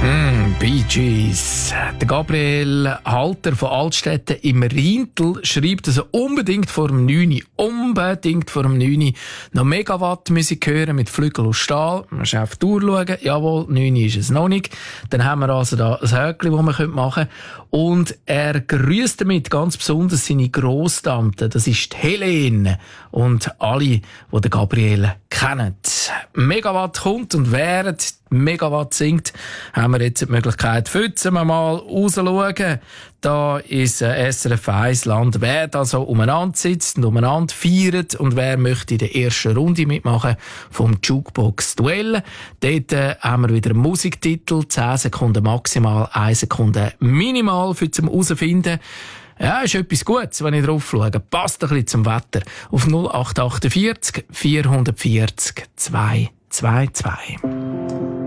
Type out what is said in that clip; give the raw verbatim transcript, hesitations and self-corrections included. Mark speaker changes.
Speaker 1: Mm, Bee Gees. Der Gabriel Halter von Altstätten im Rhintel schreibt, dass er unbedingt vor dem neun Uhr, unbedingt vor dem neun Uhr noch Megawatt-Musik hören mit Flügel aus Stahl. Man muss auf die Uhr schauen. Jawohl, neun Uhr ist es noch nicht. Dann haben wir also da ein Häkchen, das man machen können. Und er grüßt damit ganz besonders seine Grosstante. Das ist die Helene. Und alle, die den Gabriel kennen. Megawatt kommt und während Megawatt singt, haben wir jetzt die Möglichkeit, fützen wir mal rausschauen. Da ist äh, S R F eins Land, wer da so umeinander sitzt und umeinander feiert und wer möchte in der ersten Runde mitmachen vom Jukebox-Duell. Dort äh, haben wir wieder einen Musiktitel, zehn Sekunden maximal, eine Sekunde minimal für zum herausfinden. Ja, ist etwas Gutes, wenn ich drauf schaue. Passt ein bisschen zum Wetter. Auf null acht acht vier vier vier vier zwei zwei zwei.